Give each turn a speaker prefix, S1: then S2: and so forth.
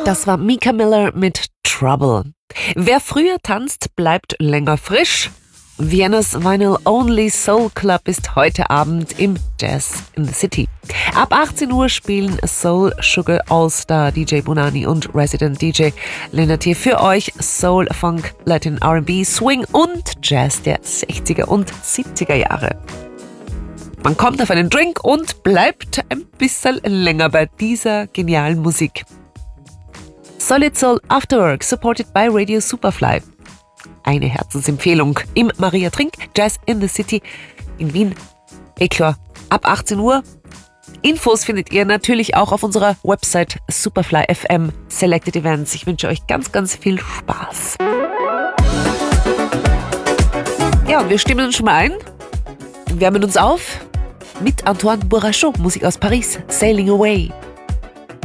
S1: Das war Mika Miller mit Trouble. Wer früher tanzt, bleibt länger frisch. Viennas Vinyl Only Soul Club ist heute Abend im Jazz in the City. Ab 18 Uhr spielen Soul Sugar All-Star DJ Bonani und Resident DJ Lenatier für euch Soul, Funk, Latin, R&B, Swing und Jazz der 60er und 70er Jahre. Man kommt auf einen Drink und bleibt ein bisschen länger bei dieser genialen Musik. Solid Soul Afterwork, supported by Radio Superfly. Eine Herzensempfehlung im Maria Trink Jazz in the City in Wien. Eclor ab 18 Uhr. Infos findet ihr natürlich auch auf unserer Website Superfly FM Selected Events. Ich wünsche euch ganz, ganz viel Spaß. Ja, und wir stimmen uns schon mal ein. Wir wärmen uns auf mit Antoine Bourrachot, Musik aus Paris, Sailing Away.